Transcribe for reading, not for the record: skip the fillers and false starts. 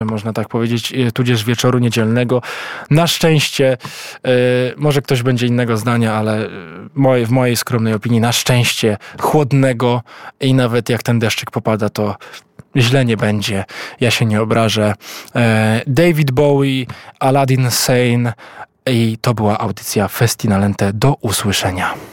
można tak powiedzieć, tudzież wieczoru niedzielnego. Na szczęście, może ktoś będzie innego zdania, ale w mojej skromnej opinii, na szczęście chłodnego i nawet jak ten deszczyk popada, to źle nie będzie. Ja się nie obrażę. David Bowie, Aladdin Sane i to była audycja Festinalente. Do usłyszenia.